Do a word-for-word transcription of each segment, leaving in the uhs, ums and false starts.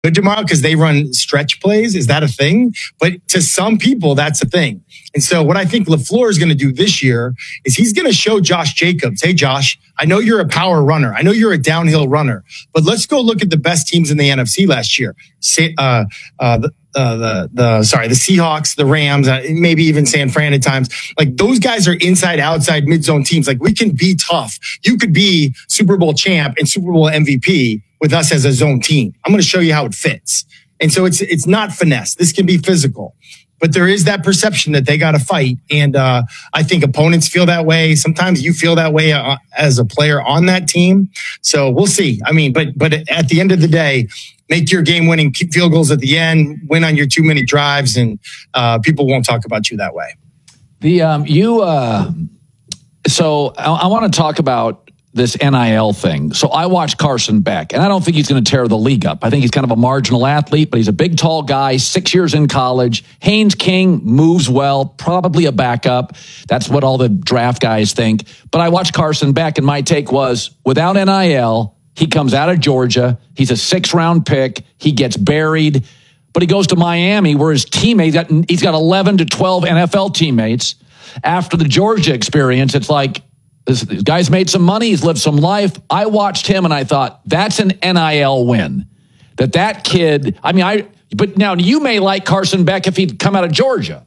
good tomorrow because they run stretch plays. Is that a thing? But to some people, that's a thing. And so what I think LaFleur is going to do this year is he's going to show Josh Jacobs, hey, Josh, I know you're a power runner. I know you're a downhill runner, but let's go look at the best teams in the N F C last year. Say, uh, uh, the, uh, the, the, sorry, the Seahawks, the Rams, uh, maybe even San Fran at times. Like those guys are inside, outside, mid-zone teams. Like we can be tough. You could be Super Bowl champ and Super Bowl M V P with us as a zone team. I'm going to show you how it fits. And so it's, it's not finesse. This can be physical. But there is that perception that they got to fight. And uh, I think opponents feel that way. Sometimes you feel that way uh, as a player on that team. So we'll see. I mean, but but at the end of the day, make your game-winning field goals at the end, win on your two-minute drives, and uh, people won't talk about you that way. The um, you. Uh, so I, I want to talk about this N I L thing. So I watched Carson Beck, and I don't think he's going to tear the league up. I think he's kind of a marginal athlete, but he's a big, tall guy, six years in college. Haynes King moves well, probably a backup. That's what all the draft guys think. But I watched Carson Beck, and my take was, without N I L, he comes out of Georgia. He's a six-round pick. He gets buried. But he goes to Miami, where his teammates, got, he's got eleven to twelve N F L teammates. After the Georgia experience, it's like, This, this guy's made some money. He's lived some life. I watched him and I thought, that's an N I L win. That that kid, I mean, I, but now you may like Carson Beck if he'd come out of Georgia.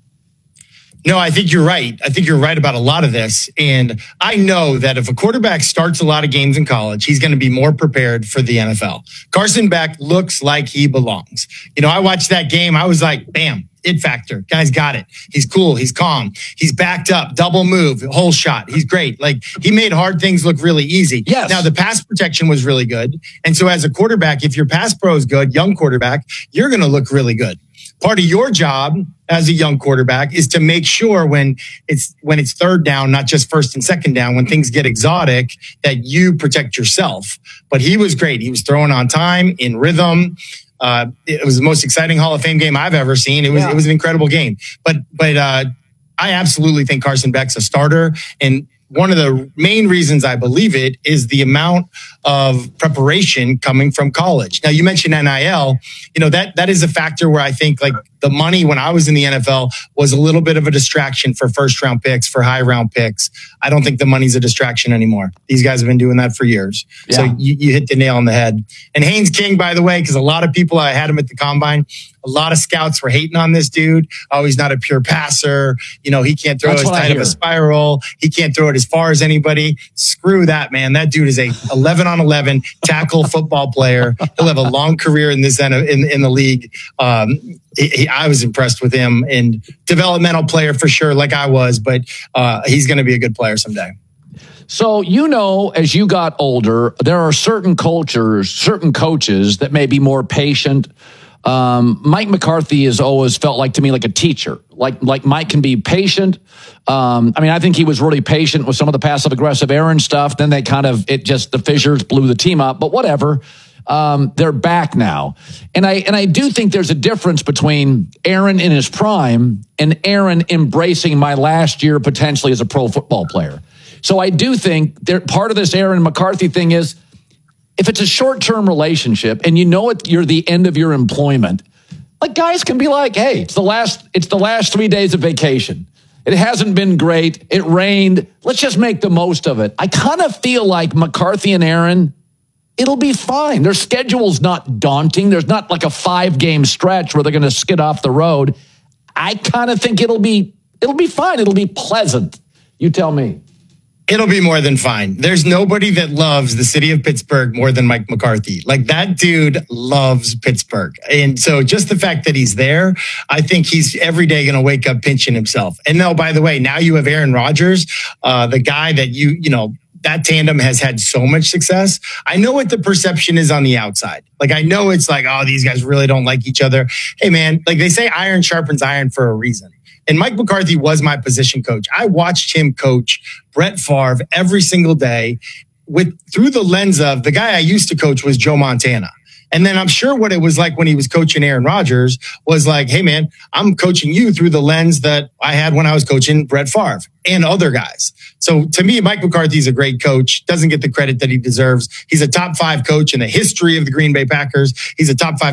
No, I think you're right. I think you're right about a lot of this. And I know that if a quarterback starts a lot of games in college, he's going to be more prepared for the N F L. Carson Beck looks like he belongs. You know, I watched that game. I was like, bam. It factor. Guy's got it. He's cool. He's calm. He's backed up. Double move. Whole shot. He's great. Like he made hard things look really easy. Yes. Now the pass protection was really good. And so as a quarterback, if your pass pro is good, young quarterback, you're going to look really good. Part of your job as a young quarterback is to make sure when it's when it's third down, not just first and second down, when things get exotic, that you protect yourself. But he was great. He was throwing on time, in rhythm. Uh, it was the most exciting Hall of Fame game I've ever seen. It was, yeah. it was an incredible game, but, but, uh, I absolutely think Carson Beck's a starter. And one of the main reasons I believe it is the amount of preparation coming from college. Now you mentioned N I L, you know, that, that is a factor where I think like the money when I was in the N F L was a little bit of a distraction for first round picks, for high round picks. I don't think the money's a distraction anymore. These guys have been doing that for years. Yeah. So you, you hit the nail on the head. And Haynes King, by the way, because a lot of people, I had him at the combine. A lot of scouts were hating on this dude. Oh, he's not a pure passer. You know, he can't throw That's as tight of a spiral. He can't throw it as far as anybody. Screw that, man. That dude is a eleven on eleven tackle football player. He'll have a long career in this in in the league. Um, he, he, I was impressed with him, and developmental player for sure, like I was. But uh, he's going to be a good player someday. So, you know, as you got older, there are certain cultures, certain coaches that may be more patient. Um, Mike McCarthy has always felt like to me like a teacher. Like like Mike can be patient. Um, I mean, I think he was really patient with some of the passive aggressive Aaron stuff. Then they kind of it just the fissures blew the team up. But whatever, um, they're back now, and I and I do think there's a difference between Aaron in his prime and Aaron embracing my last year potentially as a pro football player. So I do think there part of this Aaron McCarthy thing is, if it's a short-term relationship and you know it, you're the end of your employment, like guys can be like, hey, it's the last, it's the last three days of vacation. It hasn't been great. It rained. Let's just make the most of it. I kind of feel like McCarthy and Aaron, it'll be fine. Their schedule's not daunting. There's not like a five-game stretch where they're going to skid off the road. I kind of think it'll be, it'll be fine. It'll be pleasant. You tell me. It'll be more than fine. There's nobody that loves the city of Pittsburgh more than Mike McCarthy. Like that dude loves Pittsburgh. And so just the fact that he's there, I think he's every day going to wake up pinching himself. And no, by the way, now you have Aaron Rodgers, uh, the guy that you, you know, that tandem has had so much success. I know what the perception is on the outside. Like, I know it's like, oh, these guys really don't like each other. Hey, man, like they say iron sharpens iron for a reason. And Mike McCarthy was my position coach. I watched him coach Brett Favre every single day with through the lens of the guy I used to coach was Joe Montana. And then I'm sure what it was like when he was coaching Aaron Rodgers was like, hey, man, I'm coaching you through the lens that I had when I was coaching Brett Favre and other guys. So to me, Mike McCarthy is a great coach, doesn't get the credit that he deserves. He's a top five coach in the history of the Green Bay Packers. He's a top five